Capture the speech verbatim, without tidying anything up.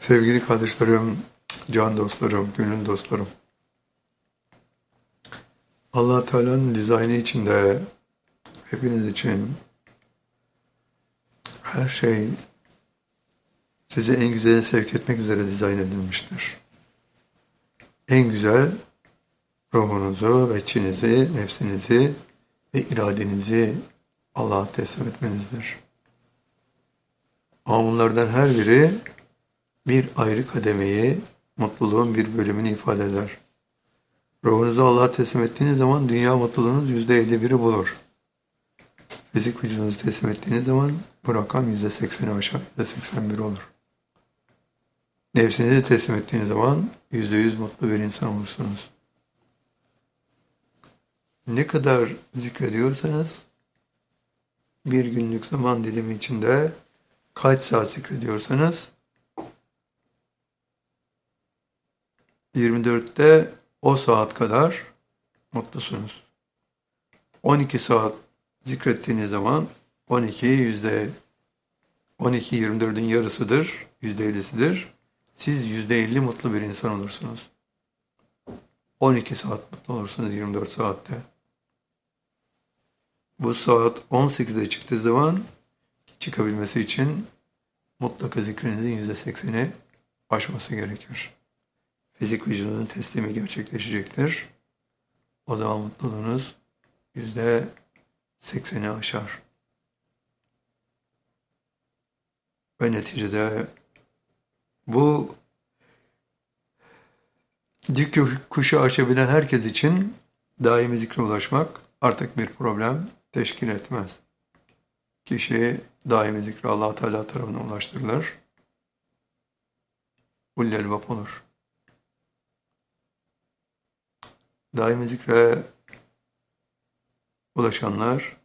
Sevgili kardeşlerim, can dostlarım, gönül dostlarım. Allah Teala'nın dizaynı içinde hepiniz için her şey sizi en güzele sevk etmek üzere dizayn edilmiştir. En güzel ruhunuzu, veçinizi, nefsinizi ve iradenizi Allah'a teslim etmenizdir. Ama bunlardan her biri bir ayrı kademeyi, mutluluğun bir bölümünü ifade eder. Ruhunuzu Allah'a teslim ettiğiniz zaman dünya mutluluğunuz yüzde elli biri bulur. Fizik vücudunuzu teslim ettiğiniz zaman bu rakam yüzde sekseni aşağı, yüzde seksen bir olur. Nefsinizi teslim ettiğiniz zaman yüzde yüz mutlu bir insan olursunuz. Ne kadar zikrediyorsanız bir günlük zaman dilimi içinde kaç saat zikrediyorsanız yirmi dörtte o saat kadar mutlusunuz. on iki saat zikrettiğiniz zaman on iki yüzde on iki yirmi dördün yarısıdır, yüzde ellisidir. Siz yüzde elli mutlu bir insan olursunuz. on iki saat mutlu olursunuz yirmi dört saatte. Bu saat on sekizde çıktığı zaman çıkabilmesi için mutlaka zikrinizin yüzde sekseni aşması gerekir. Fizik vücudunun teslimi gerçekleşecektir. O zaman mutluluğunuz yüzde sekseni aşar. Ve neticede bu dik kuşu aşabilen herkes için daimi zikre ulaşmak artık bir problem teşkil etmez. Kişi daimi zikre Allah Teala tarafından ulaştırılır. Ulul elbab olur. Daimi zikre ulaşanlar